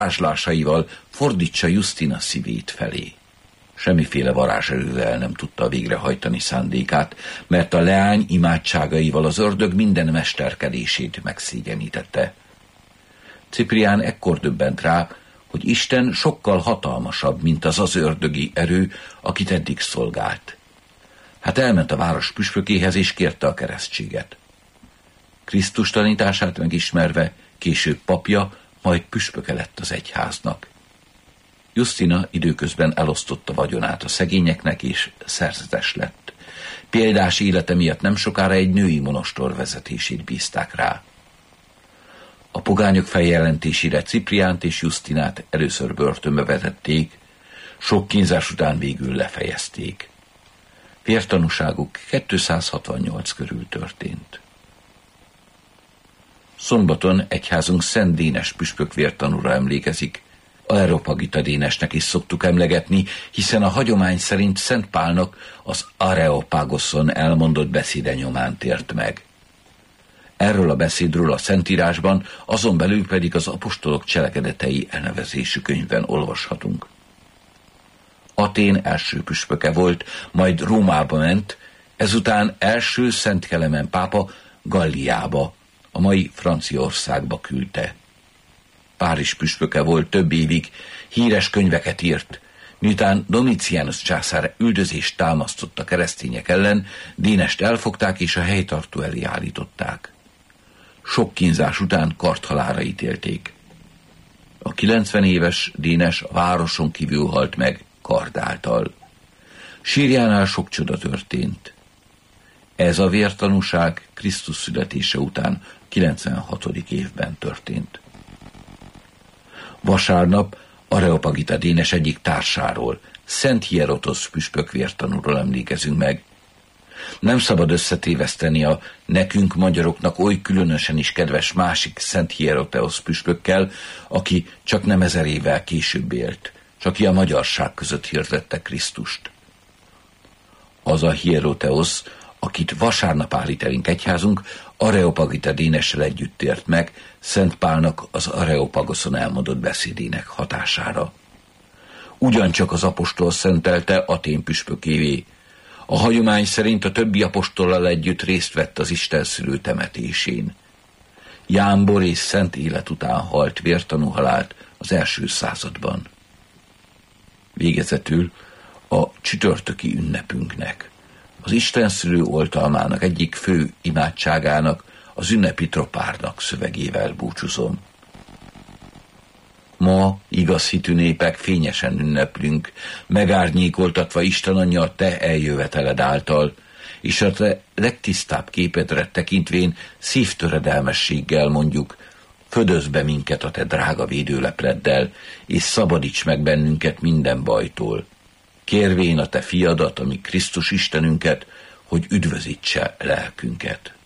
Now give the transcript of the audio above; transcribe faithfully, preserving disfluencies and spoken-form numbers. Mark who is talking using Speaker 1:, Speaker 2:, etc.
Speaker 1: varázslásaival fordítsa Justina szívét felé. Semmiféle varázserővel nem tudta végrehajtani szándékát, mert a leány imádságaival az ördög minden mesterkedését megszégyenítette. Ciprián ekkor döbbent rá, hogy Isten sokkal hatalmasabb, mint az az ördögi erő, akit eddig szolgált. Hát elment a város püspökéhez és kérte a keresztséget. Krisztus tanítását megismerve később papja, majd püspöke lett az egyháznak. Justina időközben elosztotta vagyonát a szegényeknek, és szerzetes lett. Példás élete miatt nem sokára egy női monostor vezetését bízták rá. A pogányok feljelentésére Cipriánt és Justinát először börtönbe vetették, sok kínzás után végül lefejezték. Vértanúságuk kétszázhatvannyolc körül történt. Szombaton egyházunk Szent Dénes püspök vértanúra emlékezik. Areopagita Dénesnek is szoktuk emlegetni, hiszen a hagyomány szerint Szent Pálnak az Areopagoszon elmondott beszéde nyomán tért meg. Erről a beszédről a Szentírásban, azon belül pedig az apostolok cselekedetei elnevezésű könyvben olvashatunk. Atén első püspöke volt, majd Rómába ment, ezután első Szent Kelemen pápa Galliába, a mai Franciaországba küldte. Párizs püspöke volt több évig, híres könyveket írt. Miután Domitianus császár üldözést támasztott a keresztények ellen, Dénest elfogták és a helytartó elé állították. Sok kínzás után karthalálra ítélték. A kilencven éves Dénes a városon kívül halt meg kard által. Sírjánál sok csoda történt. Ez a vértanúság Krisztus születése után kilencvenhatodik évben történt. Vasárnap Areopagita Dénes egyik társáról, Szent Hierotosz püspök vértanúról emlékezünk meg. Nem szabad összetéveszteni a nekünk magyaroknak oly különösen is kedves másik Szent Hieroteosz püspökkel, aki csak nem ezer évvel később élt, csak ki a magyarság között hirdette Krisztust. Az a Hieroteosz, akit vasárnap állít elénk egyházunk, Areopagita Dénessel együtt tért meg Szent Pálnak az Areopagoszon elmondott beszédének hatására. Ugyancsak az apostol szentelte Atén püspökévé. A hagyomány szerint a többi apostollal együtt részt vett az istenszülő temetésén. Jámbor és szent élet után halt vértanú halált az első században. Végezetül a csütörtöki ünnepünknek, az istenszülő oltalmának egyik fő imádságának, az ünnepi tropárnak szövegével búcsúzom. Ma, igaz hitű népek, fényesen ünneplünk, megárnyékoltatva Isten Anyja a te eljöveteled által, és a te legtisztább képedre tekintvén szívtöredelmességgel mondjuk, födözz be minket a te drága védőlepleddel, és szabadíts meg bennünket minden bajtól. Kérvén a te fiadat, ami Krisztus Istenünket, hogy üdvözítse lelkünket.